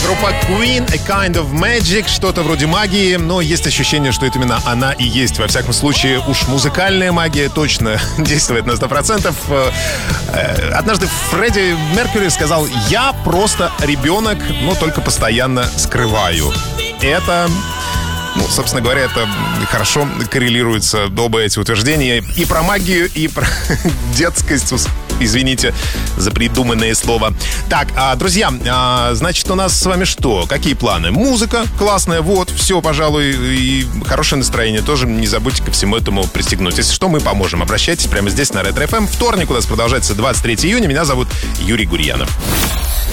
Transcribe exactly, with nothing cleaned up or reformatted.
Группа Queen, A Kind of Magic, что-то вроде магии, но есть ощущение, что это именно она и есть. Во всяком случае, уж музыкальная магия точно действует на сто процентов. Однажды Фредди Меркьюри сказал: «Я просто ребенок, но только постоянно скрываю». Это... Ну, собственно говоря, это хорошо коррелируется, оба эти утверждения. И про магию, и про детскость. Извините за придуманное слово. Так, друзья, значит, у нас с вами что? Какие планы? Музыка классная, вот, все, пожалуй, и хорошее настроение. Тоже не забудьте ко всему этому пристегнуть. Если что, мы поможем. Обращайтесь прямо здесь на Ретро эф эм. Вторник у нас продолжается двадцать третьего июня. Меня зовут Юрий Гурьянов.